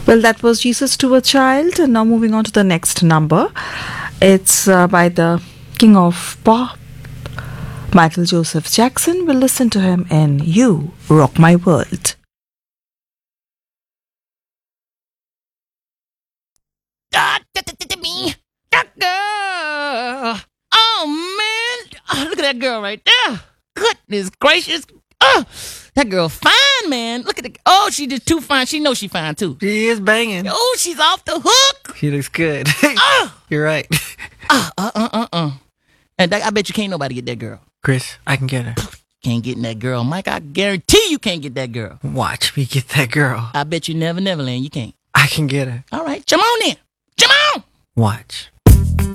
Well, that was Jesus to a Child. And now moving on to the next number. It's by the King of Pop, Michael Joseph Jackson. We'll listen to him in You Rock My World. Me. That girl. Oh, man. Oh, look at that girl right there. Goodness gracious. Oh, that girl fine, man. Look at the. Oh, she just too fine. She knows she fine, too. She is banging. Oh, she's off the hook. She looks good. Oh. You're right. And I bet you can't nobody get that girl. Chris, I can get her. Can't get in that girl. Mike, I guarantee you can't get that girl. Watch me get that girl. I bet you Neverland, you can't. I can get her. All right, come on then. Come on. Watch.